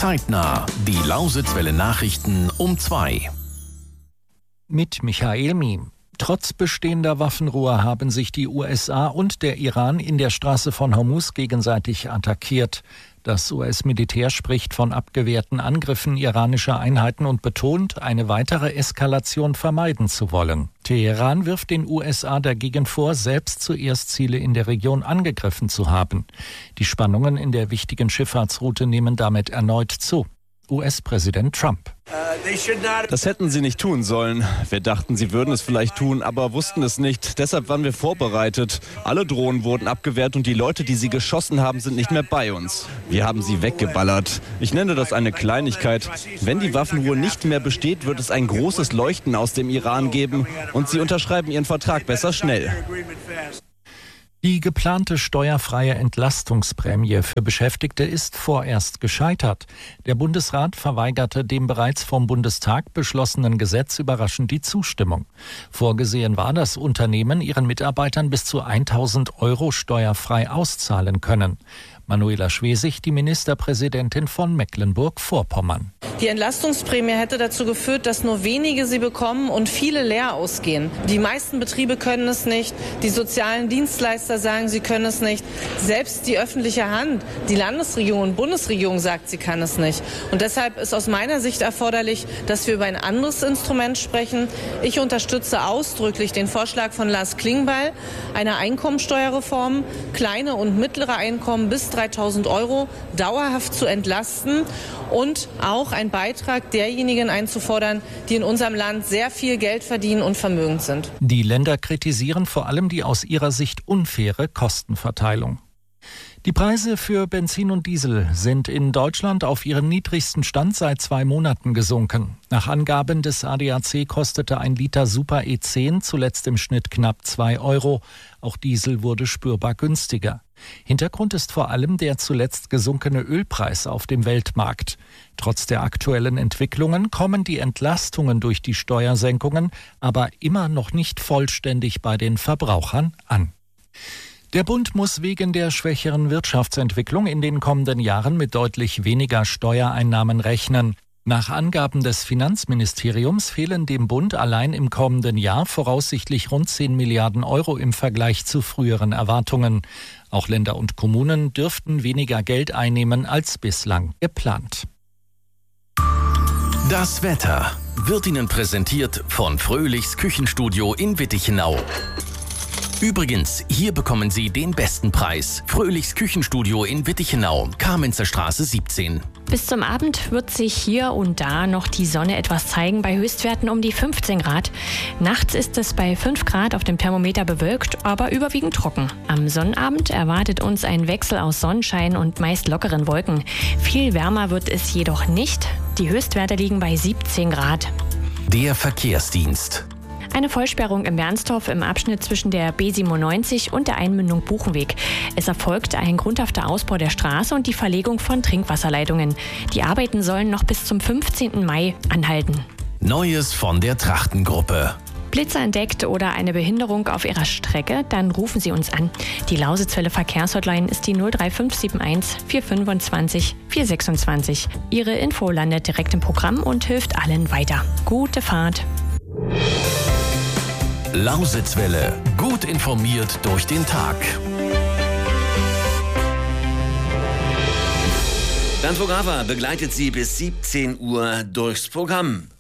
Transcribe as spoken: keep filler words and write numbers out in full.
Zeitnah. Die Lausitzwelle Nachrichten um zwei. Mit Michael Miem. Trotz bestehender Waffenruhe haben sich die U S A und der Iran in der Straße von Hormuz gegenseitig attackiert. Das U S-Militär spricht von abgewehrten Angriffen iranischer Einheiten und betont, eine weitere Eskalation vermeiden zu wollen. Teheran wirft den U S A dagegen vor, selbst zuerst Ziele in der Region angegriffen zu haben. Die Spannungen in der wichtigen Schifffahrtsroute nehmen damit erneut zu. U S-Präsident Trump. Das hätten sie nicht tun sollen. Wir dachten, sie würden es vielleicht tun, aber wussten es nicht. Deshalb waren wir vorbereitet. Alle Drohnen wurden abgewehrt und die Leute, die sie geschossen haben, sind nicht mehr bei uns. Wir haben sie weggeballert. Ich nenne das eine Kleinigkeit. Wenn die Waffenruhe nicht mehr besteht, wird es ein großes Leuchten aus dem Iran geben und sie unterschreiben ihren Vertrag besser schnell. Die geplante steuerfreie Entlastungsprämie für Beschäftigte ist vorerst gescheitert. Der Bundesrat verweigerte dem bereits vom Bundestag beschlossenen Gesetz überraschend die Zustimmung. Vorgesehen war, dass Unternehmen ihren Mitarbeitern bis zu tausend Euro steuerfrei auszahlen können. Manuela Schwesig, die Ministerpräsidentin von Mecklenburg-Vorpommern. Die Entlastungsprämie hätte dazu geführt, dass nur wenige sie bekommen und viele leer ausgehen. Die meisten Betriebe können es nicht. Die sozialen Dienstleister sagen, sie können es nicht. Selbst die öffentliche Hand, die Landesregierung und Bundesregierung sagt, sie kann es nicht. Und deshalb ist aus meiner Sicht erforderlich, dass wir über ein anderes Instrument sprechen. Ich unterstütze ausdrücklich den Vorschlag von Lars Klingbeil, eine Einkommensteuerreform, kleine und mittlere Einkommen bis dreitausend Euro dauerhaft zu entlasten und auch einen Beitrag derjenigen einzufordern, die in unserem Land sehr viel Geld verdienen und vermögend sind. Die Länder kritisieren vor allem die aus ihrer Sicht unfaire Kostenverteilung. Die Preise für Benzin und Diesel sind in Deutschland auf ihren niedrigsten Stand seit zwei Monaten gesunken. Nach Angaben des A D A C kostete ein Liter Super E zehn zuletzt im Schnitt knapp zwei Euro. Auch Diesel wurde spürbar günstiger. Hintergrund ist vor allem der zuletzt gesunkene Ölpreis auf dem Weltmarkt. Trotz der aktuellen Entwicklungen kommen die Entlastungen durch die Steuersenkungen aber immer noch nicht vollständig bei den Verbrauchern an. Der Bund muss wegen der schwächeren Wirtschaftsentwicklung in den kommenden Jahren mit deutlich weniger Steuereinnahmen rechnen. Nach Angaben des Finanzministeriums fehlen dem Bund allein im kommenden Jahr voraussichtlich rund zehn Milliarden Euro im Vergleich zu früheren Erwartungen. Auch Länder und Kommunen dürften weniger Geld einnehmen als bislang geplant. Das Wetter wird Ihnen präsentiert von Fröhlichs Küchenstudio in Wittichenau. Übrigens, hier bekommen Sie den besten Preis. Fröhlichs Küchenstudio in Wittichenau, Kamenzer Straße siebzehn. Bis zum Abend wird sich hier und da noch die Sonne etwas zeigen, bei Höchstwerten um die fünfzehn Grad. Nachts ist es bei fünf Grad auf dem Thermometer bewölkt, aber überwiegend trocken. Am Sonnabend erwartet uns ein Wechsel aus Sonnenschein und meist lockeren Wolken. Viel wärmer wird es jedoch nicht. Die Höchstwerte liegen bei siebzehn Grad. Der Verkehrsdienst. Eine Vollsperrung im Bernstorf im Abschnitt zwischen der B siebenundneunzig und der Einmündung Buchenweg. Es erfolgt ein grundhafter Ausbau der Straße und die Verlegung von Trinkwasserleitungen. Die Arbeiten sollen noch bis zum fünfzehnten Mai anhalten. Neues von der Trachtengruppe. Blitzer entdeckt oder eine Behinderung auf Ihrer Strecke, dann rufen Sie uns an. Die Lausitzwelle Verkehrshotline ist die null drei fünf sieben eins vier fünfundzwanzig vier sechsundzwanzig. Ihre Info landet direkt im Programm und hilft allen weiter. Gute Fahrt. Lausitzwelle. Gut informiert durch den Tag. Bernd Vogawa begleitet Sie bis siebzehn Uhr durchs Programm.